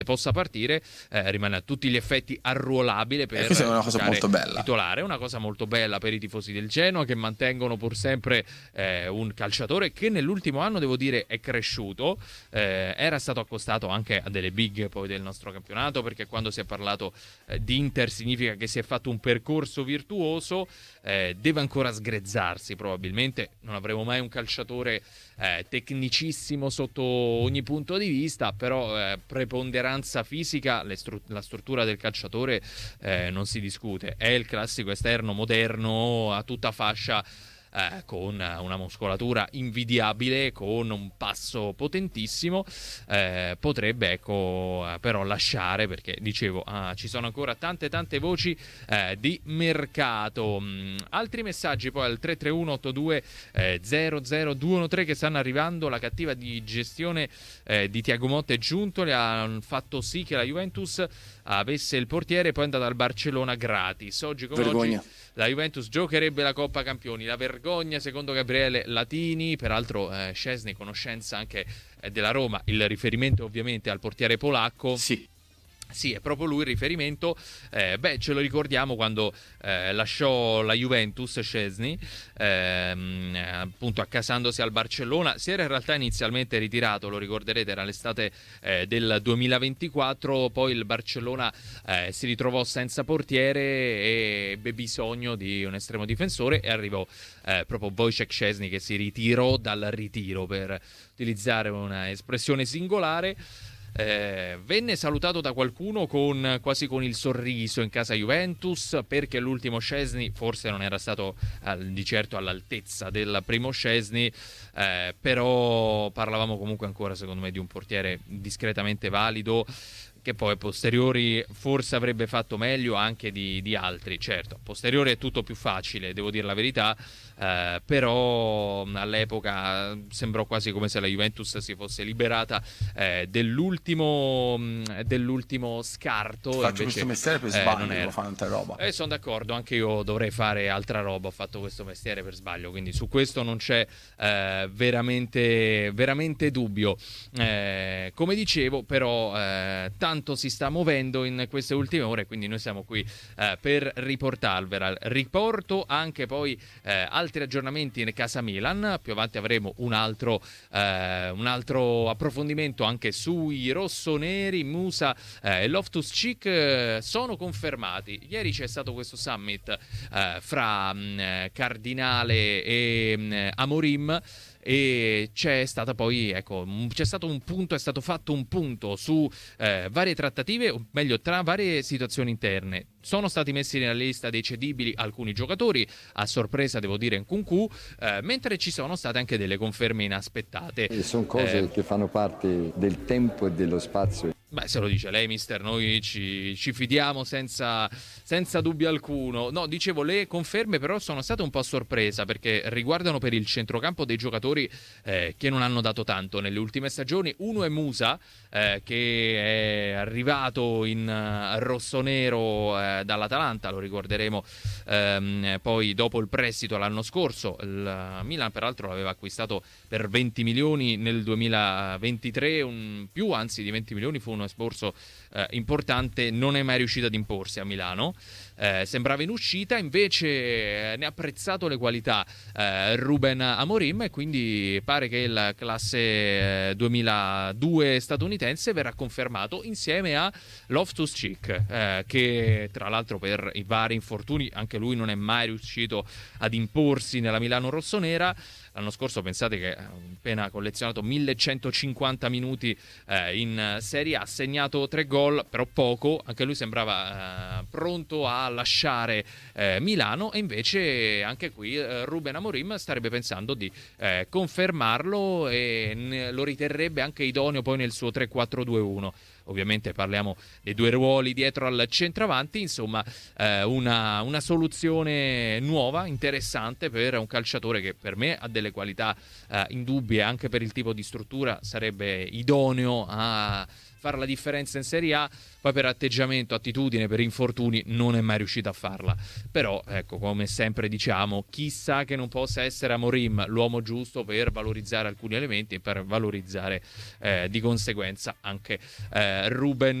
possa partire, rimane a tutti gli effetti arruolabile per questa è una cosa molto bella, titolare, una cosa molto bella per i tifosi del Genoa, che mantengono pur sempre un calciatore che nell'ultimo anno, devo dire, è cresciuto, era stato accostato anche a delle big poi del nostro campionato, perché quando si è parlato di Inter significa che si è fatto un percorso virtuoso, deve ancora sgrezzarsi probabilmente, non avremo mai un calciatore tecnicissimo sotto ogni punto di vista, però preponderanza fisica, la struttura del calciatore non si discute, è il classico esterno moderno a tutta fascia, con una muscolatura invidiabile, con un passo potentissimo, potrebbe però lasciare, perché dicevo ci sono ancora tante voci di mercato. Altri messaggi poi al 33182 00213 che stanno arrivando. La cattiva di gestione di Thiago Motta e Giuntoli ha fatto sì che la Juventus avesse il portiere e poi è andata al Barcellona gratis. Oggi come vergogna. oggi la Juventus giocherebbe la Coppa Campioni. La vergogna secondo Gabriele Latini, peraltro Szczęsny, conoscenza anche della Roma, il riferimento ovviamente al portiere polacco. Sì, è proprio lui il riferimento. Ce lo ricordiamo quando lasciò la Juventus, Szczęsny, appunto accasandosi al Barcellona. Si era in realtà inizialmente ritirato, lo ricorderete, era l'estate del 2024, poi il Barcellona si ritrovò senza portiere e ebbe bisogno di un estremo difensore e arrivò proprio Wojciech Szczęsny, che si ritirò dal ritiro, per utilizzare una espressione singolare. Venne salutato da qualcuno quasi con il sorriso in casa Juventus, perché l'ultimo Szczęsny forse non era stato di certo all'altezza del primo Szczęsny, però parlavamo comunque ancora, secondo me, di un portiere discretamente valido, che poi a posteriori forse avrebbe fatto meglio anche di altri. Certo, a posteriori è tutto più facile, devo dire la verità, però all'epoca sembrò quasi come se la Juventus si fosse liberata dell'ultimo scarto. Faccio invece, questo mestiere per sbaglio, non devo fare altra roba. Sono d'accordo, anche io dovrei fare altra roba, ho fatto questo mestiere per sbaglio, quindi su questo non c'è veramente dubbio. Come dicevo, però tanto si sta muovendo in queste ultime ore, quindi noi siamo qui per riportarvela. Riporto anche poi altri aggiornamenti in casa Milan. Più avanti avremo un altro approfondimento anche sui rossoneri. Musa e Loftus-Cheek sono confermati. Ieri c'è stato questo summit fra Cardinale e Amorim, e c'è stato un punto, è stato fatto un punto su varie trattative, o meglio tra varie situazioni interne. Sono stati messi nella lista dei cedibili alcuni giocatori, a sorpresa devo dire Nkunku, mentre ci sono state anche delle conferme inaspettate. E sono cose che fanno parte del tempo e dello spazio. Beh, se lo dice lei, mister, noi ci fidiamo senza dubbio alcuno. No, dicevo, le conferme però sono state un po' a sorpresa, perché riguardano per il centrocampo dei giocatori che non hanno dato tanto nelle ultime stagioni. Uno è Musa, che è arrivato in rossonero dall'Atalanta, lo ricorderemo, poi dopo il prestito l'anno scorso. Il Milan peraltro l'aveva acquistato per 20 milioni nel 2023, anzi di 20 milioni, fu un esborso importante, non è mai riuscito ad imporsi a Milano. Sembrava in uscita, invece ne ha apprezzato le qualità Ruben Amorim, e quindi pare che il classe 2002 statunitense verrà confermato insieme a Loftus-Cheek, che tra l'altro per i vari infortuni anche lui non è mai riuscito ad imporsi nella Milano rossonera. L'anno scorso pensate che ha appena collezionato 1150 minuti in Serie A, ha segnato 3 gol, però poco, anche lui sembrava pronto a lasciare Milano, e invece anche qui Ruben Amorim starebbe pensando di confermarlo e lo riterrebbe anche idoneo poi nel suo 3-4-2-1. Ovviamente parliamo dei due ruoli dietro al centravanti, insomma una soluzione nuova, interessante per un calciatore che per me ha delle qualità indubbie, anche per il tipo di struttura sarebbe idoneo a fare la differenza in Serie A, poi per atteggiamento, attitudine, per infortuni non è mai riuscito a farla. Però ecco, come sempre diciamo, chissà che non possa essere Amorim l'uomo giusto per valorizzare alcuni elementi e per valorizzare di conseguenza anche Ruben